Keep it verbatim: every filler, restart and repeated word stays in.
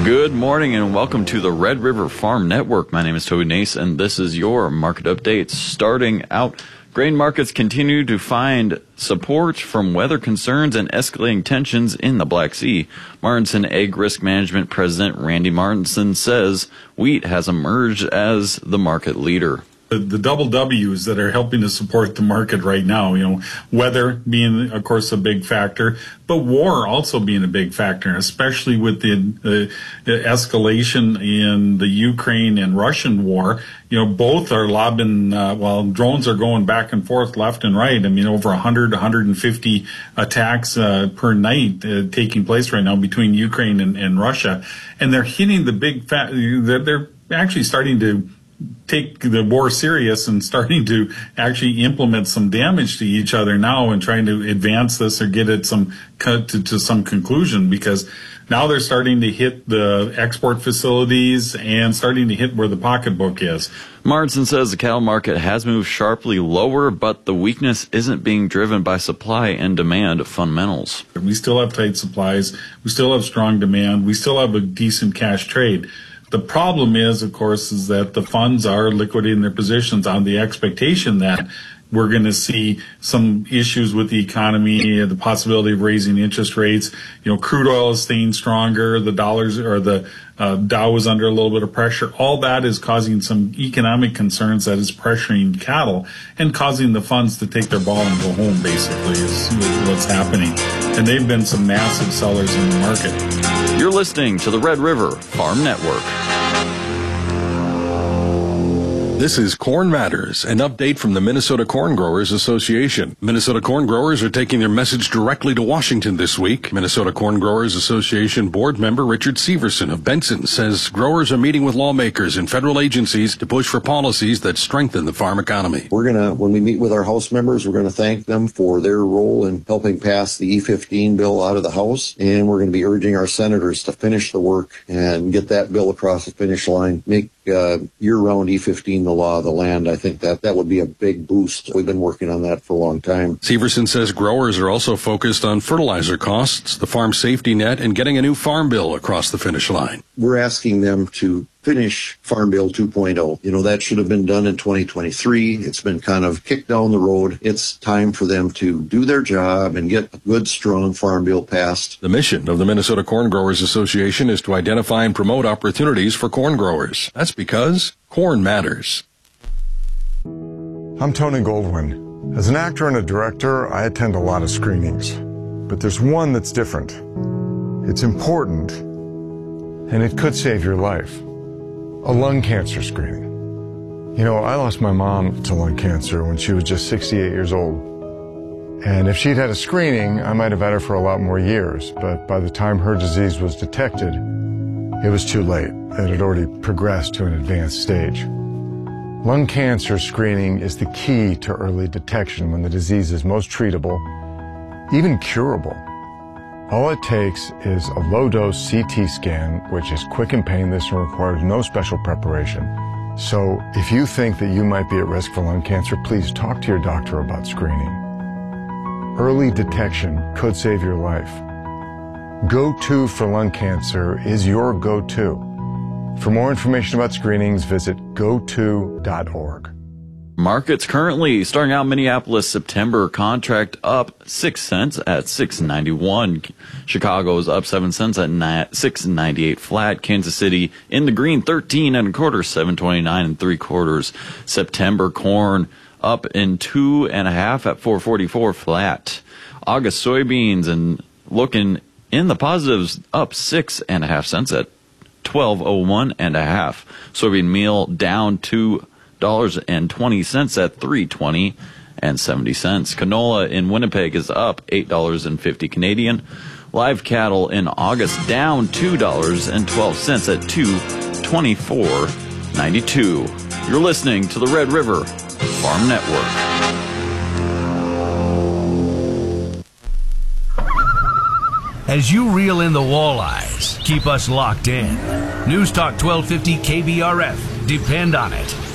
Good morning and welcome to the Red River Farm Network. My name is Toby Nace and this is your market update. Starting out, grain markets continue to find support from weather concerns and escalating tensions in the Black Sea. Martinson Ag Risk Management President Randy Martinson says wheat has emerged as the market leader. The, the double W's that are helping to support the market right now, you know, weather being, of course, a big factor, but war also being a big factor, especially with the, the, the escalation in the Ukraine and Russian war. You know, both are lobbing, uh, while drones are going back and forth left and right. I mean, over one hundred, one hundred fifty attacks uh, per night uh, taking place right now between Ukraine and, and Russia. And they're hitting the big, fa- they're, they're actually starting to take the war serious and starting to actually implement some damage to each other now and trying to advance this or get it some cut to, to some conclusion, because now they're starting to hit the export facilities and starting to hit where the pocketbook is. Martinson says the cattle market has moved sharply lower, but the weakness isn't being driven by supply and demand fundamentals. We still have tight supplies. We still have strong demand. We still have a decent cash trade. The problem is, of course, is that the funds are liquidating their positions on the expectation that we're going to see some issues with the economy, the possibility of raising interest rates. You know, crude oil is staying stronger. The dollars or the uh, Dow is under a little bit of pressure. All that is causing some economic concerns that is pressuring cattle and causing the funds to take their ball and go home, basically, is what's happening. And they've been some massive sellers in the market. You're listening to the Red River Farm Network. This is Corn Matters, an update from the Minnesota Corn Growers Association. Minnesota corn growers are taking their message directly to Washington this week. Minnesota Corn Growers Association board member Richard Severson of Benson says growers are meeting with lawmakers and federal agencies to push for policies that strengthen the farm economy. We're going to, when we meet with our House members, we're going to thank them for their role in helping pass the E fifteen bill out of the House, and we're going to be urging our senators to finish the work and get that bill across the finish line, make uh, year-round E fifteen the law of the land. I think that that would be a big boost. We've been working on that for a long time. Severson says growers are also focused on fertilizer costs, the farm safety net, and getting a new farm bill across the finish line. We're asking them to finish Farm Bill two point oh. You know, that should have been done in twenty twenty-three. It's been kind of kicked down the road. It's time for them to do their job and get a good, strong Farm Bill passed. The mission of the Minnesota Corn Growers Association is to identify and promote opportunities for corn growers. That's because corn matters. I'm Tony Goldwyn. As an actor and a director, I attend a lot of screenings. But there's one that's different. It's important, and it could save your life. A lung cancer screening. You know, I lost my mom to lung cancer when she was just sixty-eight years old. And if she'd had a screening, I might have had her for a lot more years. But by the time her disease was detected, it was too late. It had already progressed to an advanced stage. Lung cancer screening is the key to early detection when the disease is most treatable, even curable. All it takes is a low-dose C T scan, which is quick and painless and requires no special preparation. So if you think that you might be at risk for lung cancer, please talk to your doctor about screening. Early detection could save your life. Go-To for lung cancer is your go-to. For more information about screenings, visit go to dot org. Markets currently starting out Minneapolis September contract up six cents at six ninety-one. Chicago is up seven cents at six ninety-eight flat. Kansas City in the green thirteen and a quarter, seven twenty-nine and three quarters. September corn up in two and a half at four forty-four flat. August soybeans and looking in the positives up six and a half cents at twelve oh one and a half. Soybean meal down two dollars and twenty cents at three twenty and seventy cents. Canola in Winnipeg is up eight dollars and fifty Canadian. Live cattle in August down two dollars and twelve cents at two twenty-four ninety-two. You're listening to the Red River Farm Network. As you reel in the walleyes, keep us locked in. News Talk twelve fifty K B R F. Depend on it.